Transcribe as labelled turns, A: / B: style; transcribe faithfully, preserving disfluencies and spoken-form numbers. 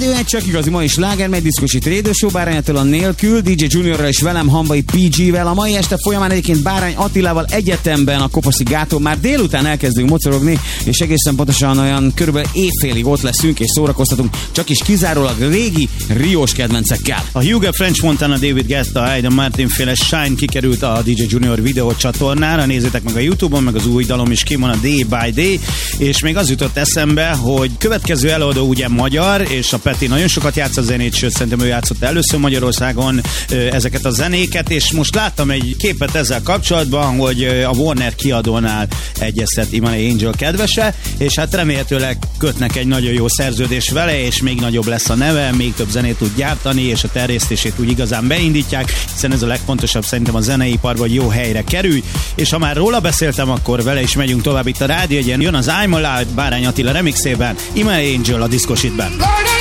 A: Rádió egy csak igazi mai sláger, megy diszkosít Radio Show Bárány Attila nélkül, dé dzsé Juniorral és velem, Hamvai pé gé-vel. A mai este folyamán egyébként Bárány Attilával egyetemben a Kopaszi gáton már délután elkezdünk mocorogni, és egészen pontosan olyan körülbelül évfélig ott leszünk és szórakoztatunk, csak is kizárólag régi riós kedvencekkel.
B: A Hugo French Montana, David Guetta, Aidan Martin féle Shine kikerült a dé dzsé Junior videó csatornára, nézzétek meg a YouTube-on, meg az új dalom is ki van, a Day by Day, és még az jutott eszembe, hogy következő előadó ugye magyar, és a Peti nagyon sokat játsz a zenét, sőt szerintem ő játszott először Magyarországon ezeket a zenéket, és most láttam egy képet ezzel kapcsolatban, hogy a Warner kiadónál egyeztet Imani Angel kedvese, és hát remélhetőleg kötnek egy nagyon jó szerződés vele, és még nagyobb lesz a neve, még több zenét tud gyártani, és a terjesztését úgy igazán beindítják, hiszen ez a legfontosabb szerintem a zeneiparban, hogy jó helyre kerülj, és ha már róla beszéltem, akkor vele is megyünk tovább itt a Rádió egyen. Jön az I'm Alive Bárány Attila remixében, Imani Angel a diszkosítben.